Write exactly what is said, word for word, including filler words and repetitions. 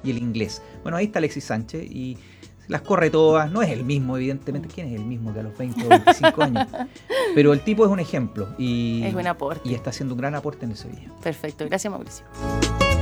y el inglés. Bueno, ahí está Alexis Sánchez y las corre todas. No es el mismo, evidentemente. ¿Quién es el mismo que a los veinte o veinticinco años? Pero el tipo es un ejemplo y, es un aporte. y está haciendo un gran aporte en el Sevilla. Perfecto, gracias Mauricio.